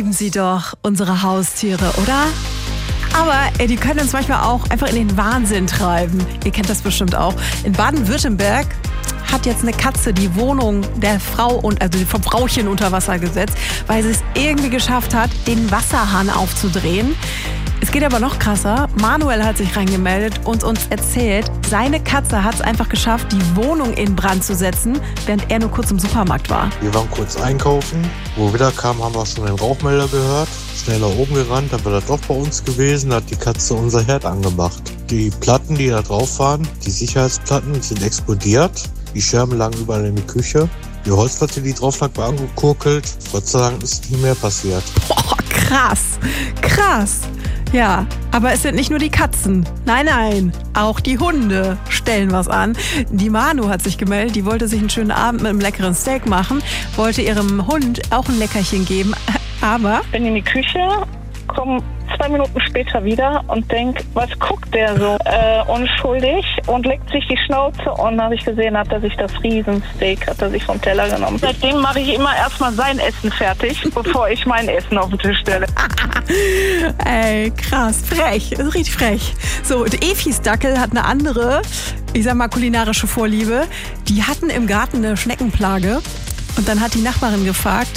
lieben sie doch, unsere Haustiere, oder? Aber die können uns manchmal auch einfach in den Wahnsinn treiben. Ihr kennt das bestimmt auch. In Baden-Württemberg hat jetzt eine Katze die Wohnung der Frau vom Frauchen unter Wasser gesetzt, weil sie es irgendwie geschafft hat, den Wasserhahn aufzudrehen. Es geht aber noch krasser. Manuel hat sich reingemeldet und uns erzählt, seine Katze hat es einfach geschafft, die Wohnung in Brand zu setzen, während er nur kurz im Supermarkt war. Wir waren kurz einkaufen. Wo wir wieder kamen, haben wir schon den Rauchmelder gehört. Schnell nach oben gerannt, dann war das doch bei uns gewesen, da hat die Katze unser Herd angemacht. Die Platten, die da drauf waren, die Sicherheitsplatten, sind explodiert. Die Scherben lagen überall in der Küche. Die Holzplatte, die drauf lag, war angekokelt. Gott sei Dank ist nicht mehr passiert. Boah, krass. Ja, aber es sind nicht nur die Katzen. Nein, auch die Hunde stellen was an. Die Manu hat sich gemeldet, die wollte sich einen schönen Abend mit einem leckeren Steak machen, wollte ihrem Hund auch ein Leckerchen geben, aber... Bin in die Küche, komme 2 Minuten später wieder und denke, was guckt der so unschuldig und leckt sich die Schnauze und habe ich gesehen, hat er sich das Riesensteak vom Teller genommen. Seitdem mache ich immer erstmal sein Essen fertig, bevor ich mein Essen auf den Tisch stelle. Ey, krass, frech, ist richtig frech. So, und Efis Dackel hat eine andere, ich sag mal kulinarische Vorliebe. Die hatten im Garten eine Schneckenplage und dann hat die Nachbarin gefragt,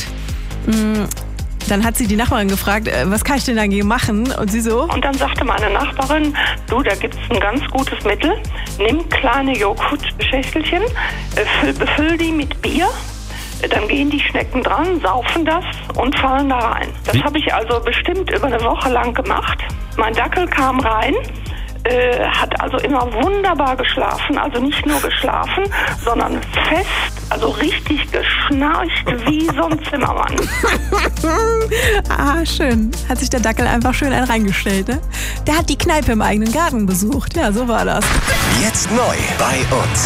was kann ich denn dagegen machen? Und sie so? Und dann sagte meine Nachbarin, du, da gibt's ein ganz gutes Mittel. Nimm kleine Joghurtschächtelchen, befüll die mit Bier. Dann gehen die Schnecken dran, saufen das und fallen da rein. Das habe ich also bestimmt über eine Woche lang gemacht. Mein Dackel kam rein, hat also immer wunderbar geschlafen. Also nicht nur geschlafen, sondern fest, also richtig geschnarcht wie so ein Zimmermann. Schön. Hat sich der Dackel einfach schön einen reingestellt, ne? Der hat die Kneipe im eigenen Garten besucht. Ja, so war das. Jetzt neu bei uns.